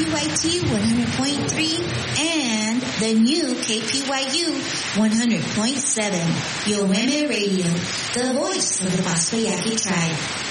KPYT 100.3 and the new KPYU 100.7. Yoeme Radio, the voice of the Paspayaki tribe.